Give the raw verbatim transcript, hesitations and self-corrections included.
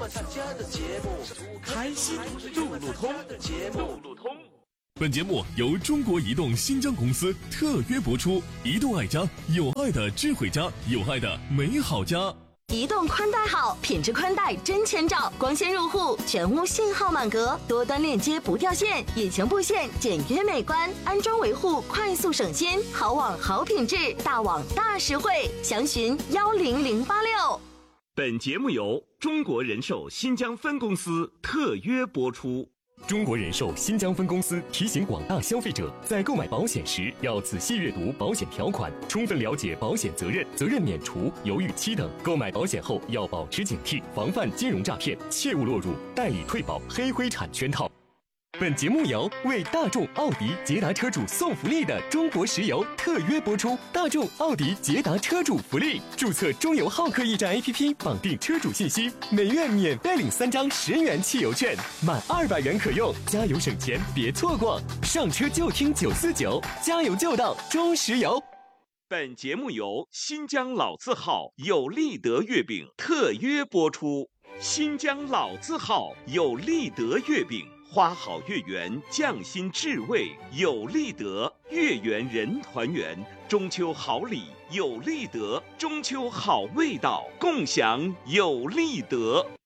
家的节目，开心路路通节目。路路通。 本节目由中国移动新疆公司特约播出。移动爱家，有爱的智慧家，有爱的美好家。 移动宽带好，品质宽带真千兆，光纤入户，全屋信号满格，多端链接不掉线，引擎布线简约美观，安装维护快速省心，好网好品质，大网大实惠，详询幺零零八六。 本节目由中国人寿新疆分公司特约播出。 中国人寿新疆分公司提醒广大消费者，在购买保险时要仔细阅读保险条款，充分了解保险责任、责任免除、犹豫期等。购买保险后要保持警惕，防范金融诈骗，切勿落入代理退保、黑灰产圈套。本节目由为大众、奥迪、捷达车主送福利的中国石油特约播出。大众、奥迪、捷达车主福利：注册中油浩克驿站 A P P， 绑定车主信息，每月免费领三张十元汽油券，满二百元可用，加油省钱，别错过！上车就听九四九，加油就到中石油。 本节目由新疆老字号有利德月饼特约播出。新疆老字号有利德月饼。花好月圆，匠心至味，有利德，月圆人团圆，中秋好礼有利德，中秋好味道，共享有利德。